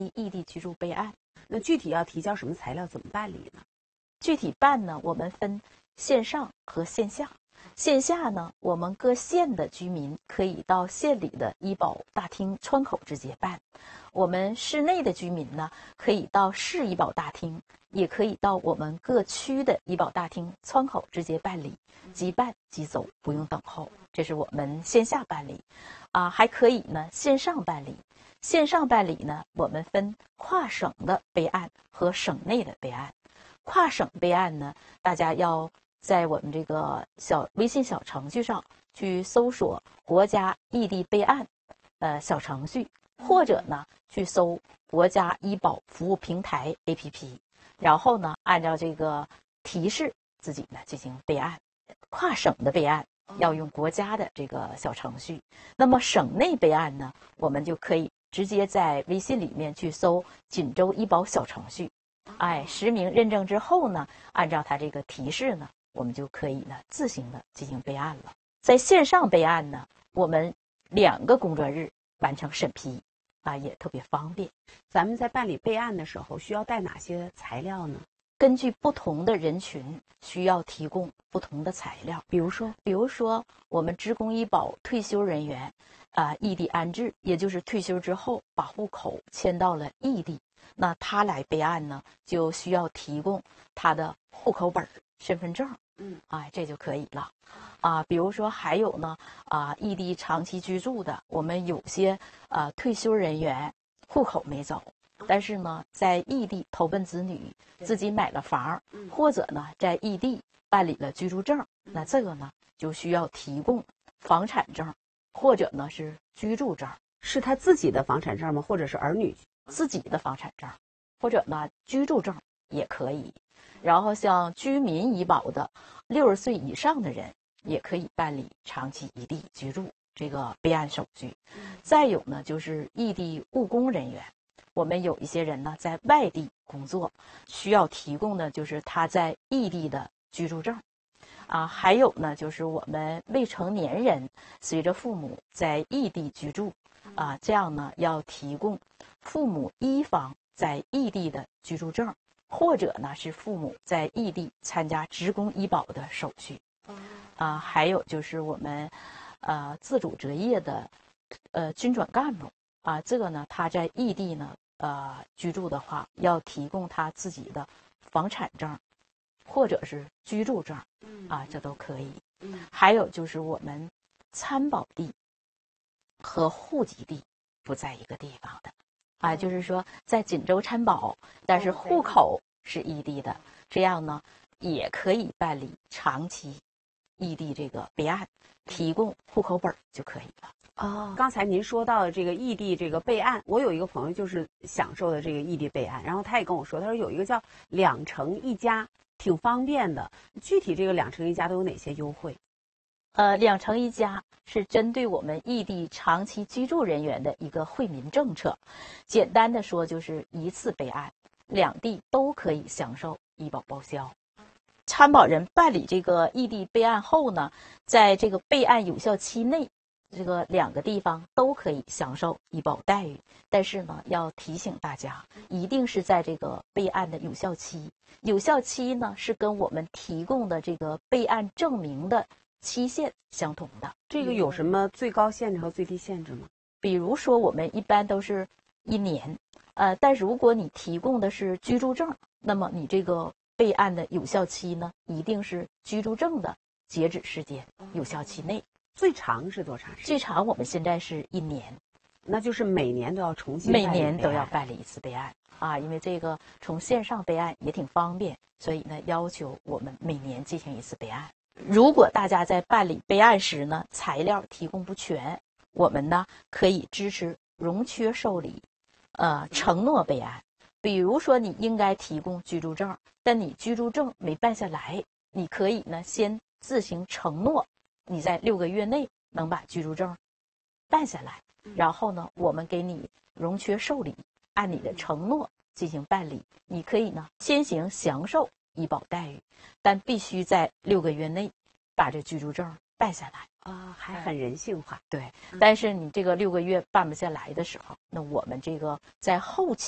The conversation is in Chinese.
异地居住备案。 那具体要提交什么材料，怎么办理呢？ 具体办呢，我们分线上和线下。线下呢，我们各县的居民可以到县里的医保大厅窗口直接办；我们市内的居民呢，可以到市医保大厅，也可以到我们各区的医保大厅窗口直接办理，即办即走，不用等候。这是我们线下办理。还可以呢线上办理。线上办理呢，我们分跨省的备案和省内的备案。跨省备案呢，大家要在我们这个微信小程序上去搜索国家异地备案小程序，或者呢去搜国家医保服务平台 APP， 然后呢按照这个提示自己呢进行备案。跨省的备案要用国家的这个小程序，那么省内备案呢，我们就可以直接在微信里面去搜锦州医保小程序，实名认证之后呢，按照它这个提示呢，我们就可以呢自行的进行备案了。在线上备案呢，我们2个工作日完成审批，也特别方便。 咱们在办理备案的时候需要带哪些材料呢？ 根据不同的人群需要提供不同的材料。比如说我们职工医保退休人员异地安置，也就是退休之后把户口迁到了异地，那他来备案呢，就需要提供他的户口本、身份证，这就可以了。比如说还有呢，异地长期居住的，我们有些退休人员户口没走，但是呢，在异地投奔子女，自己买了房，或者呢在异地办理了居住证，那这个呢就需要提供房产证，或者呢是居住证。 是他自己的房产证吗？或者是儿女自己的房产证，或者呢居住证也可以。然后像居民医保的60岁以上的人，也可以办理长期异地居住这个备案手续。再有呢，就是异地务工人员，我们有一些人呢在外地工作，需要提供的就是他在异地的居住证。还有呢，就是我们未成年人随着父母在异地居住，这样呢要提供父母一方在异地的居住证，或者呢是父母在异地参加职工医保的手续。还有就是我们自主择业的军转干部这个呢他在异地呢居住的话，要提供他自己的房产证或者是居住证这都可以。还有就是我们参保地和户籍地不在一个地方的就是说在锦州参保，但是户口是异地的，这样呢也可以办理长期异地这个备案，提供户口本就可以了。 刚才您说到的这个异地这个备案，我有一个朋友就是享受的这个异地备案，然后他也跟我说，他说有一个叫2城1家，挺方便的。具体这个2城1家都有哪些优惠 ？2城1家是针对我们异地长期居住人员的一个惠民政策。简单的说，就是一次备案，2地都可以享受医保报销。参保人办理这个异地备案后呢，在这个备案有效期内，这个2个地方都可以享受医保待遇。但是呢，要提醒大家，一定是在这个备案的有效期。有效期呢是跟我们提供的这个备案证明的期限相同的。 这个有什么最高限制和最低限制吗？ 比如说我们一般都是1年，但如果你提供的是居住证，那么你这个备案的有效期呢，一定是居住证的截止时间有效期内。 最长是多长时间？ 最长我们现在是1年。 那就是每年都要重新每年都要办理一次备案因为这个从线上备案也挺方便，所以呢要求我们每年进行一次备案。如果大家在办理备案时呢材料提供不全，我们呢可以支持容缺受理承诺备案。比如说你应该提供居住证，但你居住证没办下来，你可以呢先自行承诺你在6个月内能把居住证办下来，然后呢我们给你容缺受理，按你的承诺进行办理。你可以呢先行享受医保待遇，但必须在6个月内把这居住证办下来还很人性化。 对，但是你这个6个月办不下来的时候，那我们这个在后期